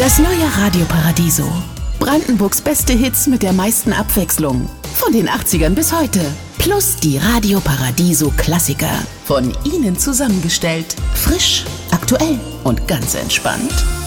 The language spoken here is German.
Das neue Radio Paradiso. Brandenburgs beste Hits mit der meisten Abwechslung. Von den 80ern bis heute. Plus die Radio Paradiso Klassiker. Von Ihnen zusammengestellt. Frisch, aktuell und ganz entspannt.